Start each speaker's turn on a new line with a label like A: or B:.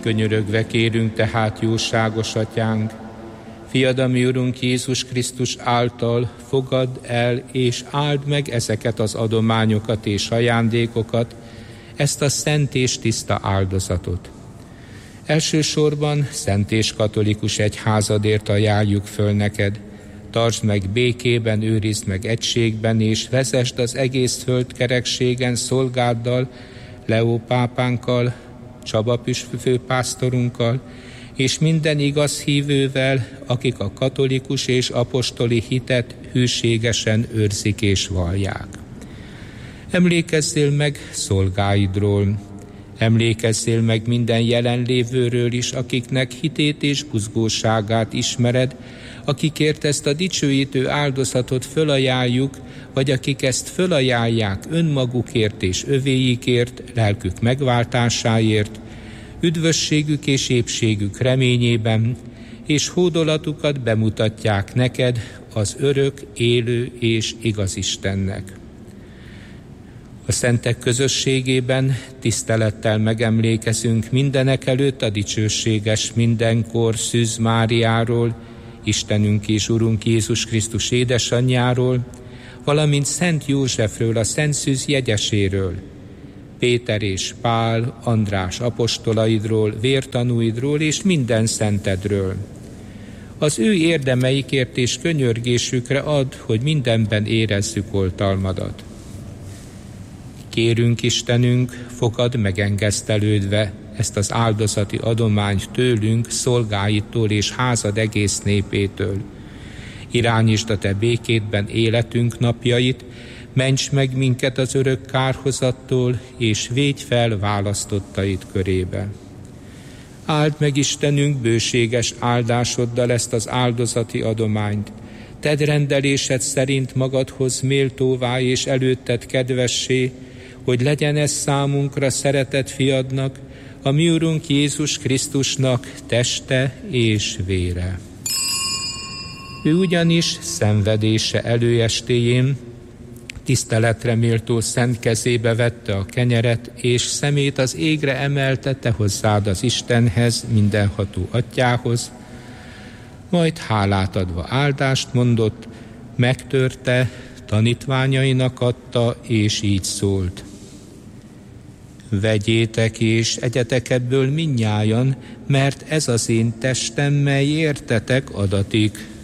A: Könyörögve kérünk tehát, jóságos Atyánk, Fiad, a mi Urunk Jézus Krisztus által fogadd el és áld meg ezeket az adományokat és ajándékokat, ezt a szent és tiszta áldozatot. Elsősorban szent és katolikus egyházadért ajánljuk föl neked. Tartsd meg békében, őrizd meg egységben, és vezesd az egész földkerekségen szolgáddal, Leó pápánkkal, Csaba főpásztorunkkal, és minden igaz hívővel, akik a katolikus és apostoli hitet hűségesen őrzik és vallják. Emlékezzél meg szolgáidról, emlékezzél meg minden jelenlévőről is, akiknek hitét és buzgóságát ismered, akikért ezt a dicsőítő áldozatot fölajánljuk, vagy akik ezt fölajánlják önmagukért és övéikért, lelkük megváltásáért, üdvösségük és épségük reményében, és hódolatukat bemutatják neked, az örök, élő és igaz Istennek. A szentek közösségében tisztelettel megemlékezünk mindenekelőtt a dicsőséges mindenkor Szűz Máriáról, Istenünk és Urunk Jézus Krisztus édesanyjáról, valamint Szent Józsefről, a Szent Szűz jegyeséről, Péter és Pál, András apostolaidról, vértanúidról és minden szentedről. Az ő érdemeikért és könyörgésükre add, hogy mindenben érezzük oltalmadat. Kérünk, Istenünk, fogadd megengesztelődve ezt az áldozati adományt tőlünk, szolgáitól és házad egész népétől. Irányítsd a te békédben életünk napjait, ments meg minket az örök kárhozattól, és védj fel választottait körébe. Áld meg, Istenünk, bőséges áldásoddal ezt az áldozati adományt. Tedd rendelésed szerint magadhoz méltóvá és előtted kedvessé, hogy legyen ez számunkra szeretett fiadnak, a mi Urunk Jézus Krisztusnak teste és vére. Ő ugyanis szenvedése előestéjén tiszteletre méltó szent kezébe vette a kenyeret, és szemét az égre emelte, te hozzád az Istenhez, mindenható Atyához, majd hálát adva áldást mondott, megtörte, tanítványainak adta, és így szólt: vegyétek és egyetek ebből mindnyájan, mert ez az én testem, mely értetek adatik.